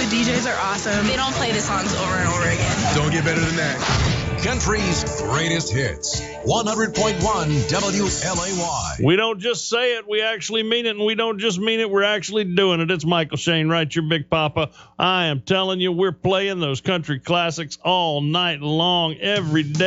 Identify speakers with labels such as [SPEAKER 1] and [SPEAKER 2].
[SPEAKER 1] DJs are awesome. They don't play the songs over and over again.
[SPEAKER 2] Don't get better than that.
[SPEAKER 3] Country's greatest hits. 100.1 WLAY.
[SPEAKER 4] We don't just say it, we actually mean it, and we don't just mean it, we're actually doing it. It's Michael Shane, right, your Big Papa. I am telling you, we're playing those country classics all night long, every day.